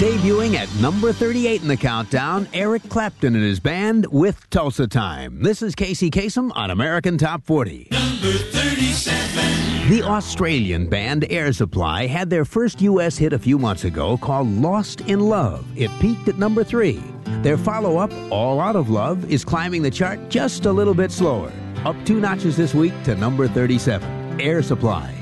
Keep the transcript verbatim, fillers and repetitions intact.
Debuting at number thirty-eight in the countdown, Eric Clapton and his band with Tulsa Time. This is Casey Kasem on American Top forty. Number thirty-seven. The Australian band Air Supply had their first U S hit a few months ago called Lost in Love. It peaked at number three. Their follow-up, All Out of Love, is climbing the chart just a little bit slower. Up two notches this week to number thirty-seven. Air Supply.